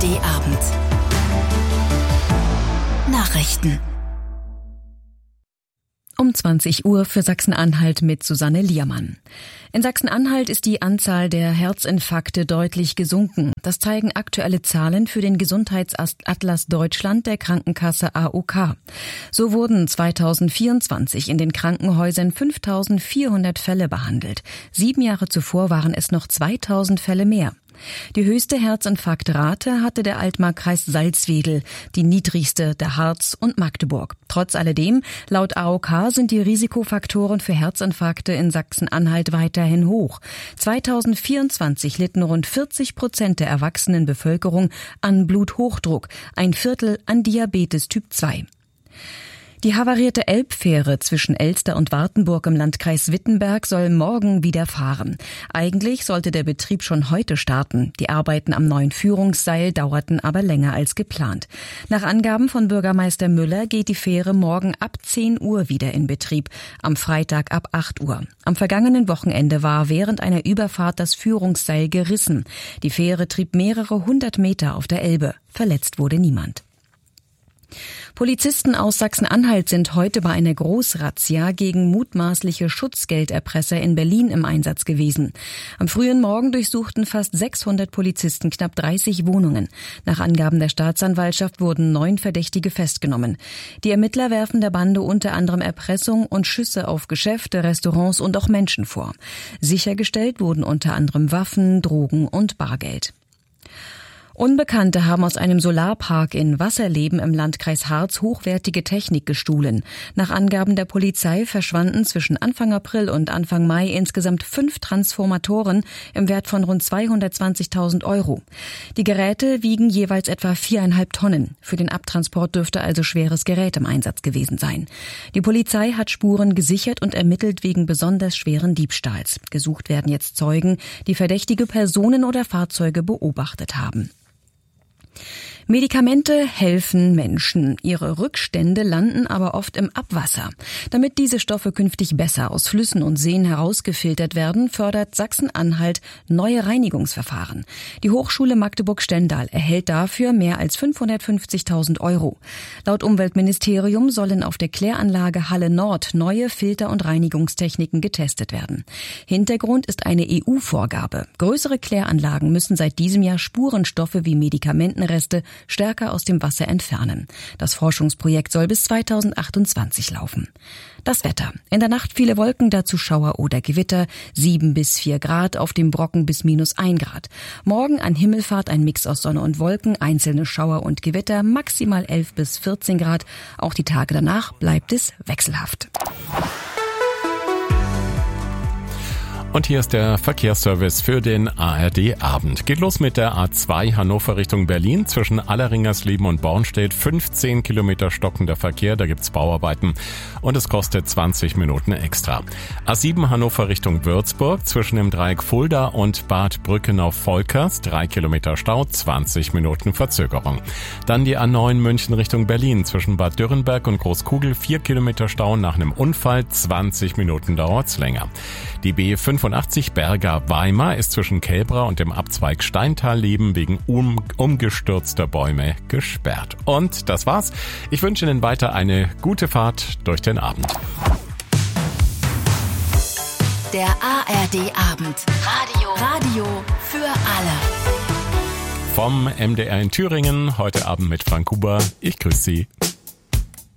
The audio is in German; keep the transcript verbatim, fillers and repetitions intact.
D-Abend. Nachrichten. Um zwanzig Uhr für Sachsen-Anhalt mit Susanne Liermann. In Sachsen-Anhalt ist die Anzahl der Herzinfarkte deutlich gesunken. Das zeigen aktuelle Zahlen für den Gesundheitsatlas Deutschland der Krankenkasse A O K. So wurden zweitausendvierundzwanzig in den Krankenhäusern fünftausendvierhundert Fälle behandelt. Sieben Jahre zuvor waren es noch zweitausend Fälle mehr. Die höchste Herzinfarktrate hatte der Altmarkkreis Salzwedel, die niedrigste der Harz und Magdeburg. Trotz alledem, laut A O K sind die Risikofaktoren für Herzinfarkte in Sachsen-Anhalt weiterhin hoch. zweitausendvierundzwanzig litten rund vierzig Prozent der erwachsenen Bevölkerung an Bluthochdruck, ein Viertel an Diabetes Typ zwei. Die havarierte Elbfähre zwischen Elster und Wartenburg im Landkreis Wittenberg soll morgen wieder fahren. Eigentlich sollte der Betrieb schon heute starten. Die Arbeiten am neuen Führungsseil dauerten aber länger als geplant. Nach Angaben von Bürgermeister Müller geht die Fähre morgen ab zehn Uhr wieder in Betrieb, am Freitag ab acht Uhr. Am vergangenen Wochenende war während einer Überfahrt das Führungsseil gerissen. Die Fähre trieb mehrere hundert Meter auf der Elbe. Verletzt wurde niemand. Polizisten aus Sachsen-Anhalt sind heute bei einer Großrazzia gegen mutmaßliche Schutzgelderpresser in Berlin im Einsatz gewesen. Am frühen Morgen durchsuchten fast sechshundert Polizisten knapp dreißig Wohnungen. Nach Angaben der Staatsanwaltschaft wurden neun Verdächtige festgenommen. Die Ermittler werfen der Bande unter anderem Erpressung und Schüsse auf Geschäfte, Restaurants und auch Menschen vor. Sichergestellt wurden unter anderem Waffen, Drogen und Bargeld. Unbekannte haben aus einem Solarpark in Wasserleben im Landkreis Harz hochwertige Technik gestohlen. Nach Angaben der Polizei verschwanden zwischen Anfang April und Anfang Mai insgesamt fünf Transformatoren im Wert von rund zweihundertzwanzigtausend Euro. Die Geräte wiegen jeweils etwa viereinhalb Tonnen. Für den Abtransport dürfte also schweres Gerät im Einsatz gewesen sein. Die Polizei hat Spuren gesichert und ermittelt wegen besonders schweren Diebstahls. Gesucht werden jetzt Zeugen, die verdächtige Personen oder Fahrzeuge beobachtet haben. Medikamente helfen Menschen. Ihre Rückstände landen aber oft im Abwasser. Damit diese Stoffe künftig besser aus Flüssen und Seen herausgefiltert werden, fördert Sachsen-Anhalt neue Reinigungsverfahren. Die Hochschule Magdeburg-Stendal erhält dafür mehr als fünfhundertfünfzigtausend Euro. Laut Umweltministerium sollen auf der Kläranlage Halle Nord neue Filter- und Reinigungstechniken getestet werden. Hintergrund ist eine E U-Vorgabe. Größere Kläranlagen müssen seit diesem Jahr Spurenstoffe wie Medikamentenreste stärker aus dem Wasser entfernen. Das Forschungsprojekt soll bis zweitausendachtundzwanzig laufen. Das Wetter. In der Nacht viele Wolken, dazu Schauer oder Gewitter, sieben bis vier Grad, auf dem Brocken bis minus ein Grad. Morgen an Himmelfahrt ein Mix aus Sonne und Wolken, einzelne Schauer und Gewitter, maximal elf bis vierzehn Grad. Auch die Tage danach bleibt es wechselhaft. Und hier ist der Verkehrsservice für den A R D-Abend. Geht los mit der A zwei Hannover Richtung Berlin. Zwischen Alleringersleben und Bornstedt fünfzehn Kilometer stockender Verkehr. Da gibt's Bauarbeiten und es kostet zwanzig Minuten extra. A sieben Hannover Richtung Würzburg. Zwischen dem Dreieck Fulda und Bad Brückenau-Volkers. drei Kilometer Stau, zwanzig Minuten Verzögerung. Dann die A neun München Richtung Berlin. Zwischen Bad Dürrenberg und Großkugel vier Kilometer Stau nach einem Unfall. zwanzig Minuten dauert's länger. Die B fünfundachtzig Berger-Weimar ist zwischen Kelbra und dem Abzweig Steintal-Leben wegen um, umgestürzter Bäume gesperrt. Und das war's. Ich wünsche Ihnen weiter eine gute Fahrt durch den Abend. Der A R D-Abend. Radio. Radio für alle. Vom M D R in Thüringen, heute Abend mit Frank Huber. Ich grüße Sie.